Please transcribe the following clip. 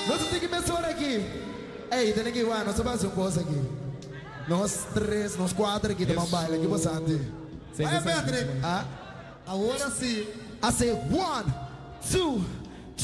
Nós temos que pensar aqui. Ei, tem que ir lá, nós vamos fazer um coisa aqui. Nós três, nós quatro aqui, tomamos baile aqui, você ante. Vai, Pedro. Ah? Agora sim. I say 1, 2,